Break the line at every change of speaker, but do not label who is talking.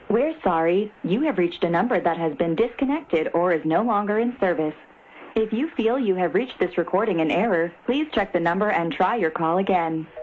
We're sorry. You have reached a number that has been disconnected or is no longer in service. If you feel you have reached this recording in error, please check the number and try your call again.